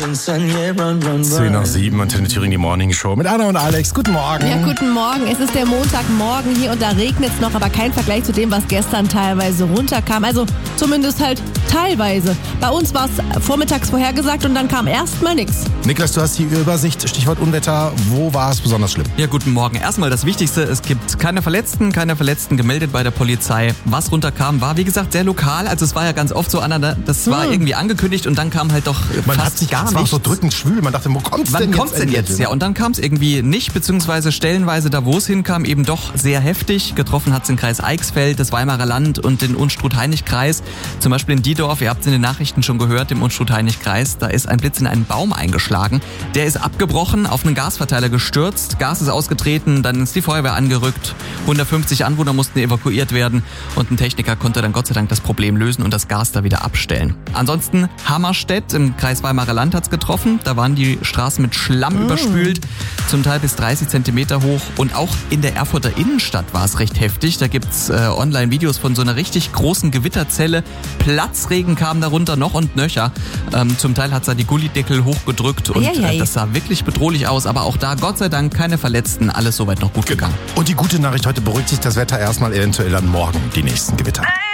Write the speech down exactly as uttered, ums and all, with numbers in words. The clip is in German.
zehn nach sieben und in Thüringen die Morning Show mit Anna und Alex. Guten Morgen. Ja, guten Morgen. Es ist der Montagmorgen hier und da regnet es noch, aber kein Vergleich zu dem, was gestern teilweise runterkam. Also zumindest halt teilweise. Bei uns war es vormittags vorhergesagt und dann kam erstmal nichts. Niklas, du hast die Übersicht, Stichwort Unwetter. Wo war es besonders schlimm? Ja, guten Morgen. Erstmal das Wichtigste, es gibt keine Verletzten, keine Verletzten gemeldet bei der Polizei. Was runterkam, war wie gesagt sehr lokal. Also es war ja ganz oft so, Anna, das war Hm. irgendwie angekündigt und dann kam halt doch Man fast hat sich, gar es war auch nichts. so drückend schwül. Man dachte, wo kommt's Wann denn kommt's jetzt? denn endlich? jetzt? Ja, und dann kam es irgendwie nicht, beziehungsweise stellenweise da, wo es hinkam, eben doch sehr heftig. Getroffen hat es den Kreis Eichsfeld, das Weimarer Land und den Unstrut-Hainich-Kreis. Zum Beispiel in Diedorf, ihr habt es in den Nachrichten schon gehört, im Unstrut-Hainich-Kreis, da ist ein Blitz in einen Baum eingeschlagen. Der ist abgebrochen, auf einen Gasverteiler gestürzt, Gas ist ausgetreten, dann ist die Feuerwehr angerückt. hundertfünfzig Anwohner mussten evakuiert werden und ein Techniker konnte dann Gott sei Dank das Problem lösen und das Gas da wieder abstellen. Ansonsten Hammerstedt im Kreis Weimarer Land hat's getroffen. Da waren die Straßen mit Schlamm Mm. überspült, zum Teil bis dreißig Zentimeter hoch. Und auch in der Erfurter Innenstadt war es recht heftig. Da gibt's äh, Online-Videos von so einer richtig großen Gewitterzelle. Platzregen kam darunter noch und nöcher. Ähm, zum Teil hat's da die Gullideckel hochgedrückt und Eieiei. äh, das sah wirklich bedrohlich aus. Aber auch da, Gott sei Dank, keine Verletzten. Alles soweit noch gut gegangen. Und die gute Nachricht, heute beruhigt sich das Wetter erstmal, eventuell dann morgen die nächsten Gewitter.